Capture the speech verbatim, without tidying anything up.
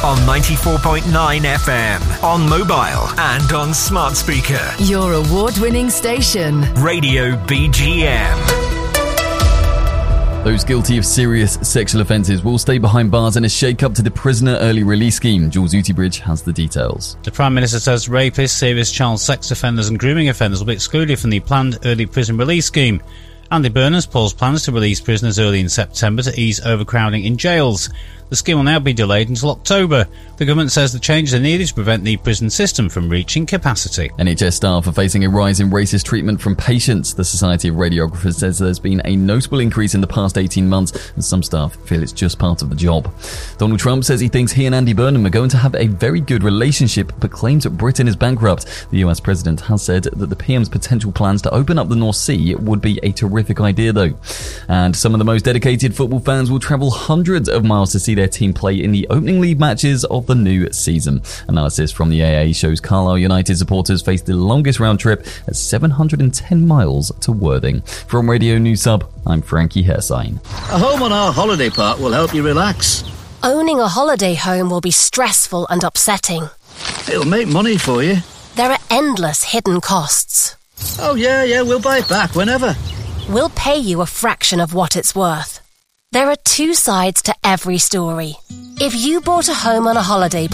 on ninety-four point nine F M, on mobile and on smart speaker. Your award-winning station. Radio B G M. Those guilty of serious sexual offences will stay behind bars in a shake-up to the prisoner early release scheme. Jules Utibridge has the details. The Prime Minister says rapists, serious child sex offenders and grooming offenders will be excluded from the planned early prison release scheme. Andy Burnham's paused plans to release prisoners early in September to ease overcrowding in jails. The scheme will now be delayed until October. The government says the changes are needed to prevent the prison system from reaching capacity. N H S staff are facing a rise in racist treatment from patients. The Society of Radiographers says there's been a notable increase in the past eighteen months, and some staff feel it's just part of the job. Donald Trump says he thinks he and Andy Burnham are going to have a very good relationship, but claims that Britain is bankrupt. The U S president has said that the P M's potential plans to open up the North Sea would be a terrific idea, though. And some of the most dedicated football fans will travel hundreds of miles to see their team play in the opening league matches of the new season. Analysis from the A A shows Carlisle United supporters faced the longest round trip at seven hundred ten miles to Worthing. From Radio News Sub, I'm Frankie Hersign. A home on our holiday park will help you relax. Owning a holiday home will be stressful and upsetting. It'll make money for you. There are endless hidden costs. Oh yeah, yeah, we'll buy it back whenever. We'll pay you a fraction of what it's worth. There are two sides to every story. If you bought a home on a holiday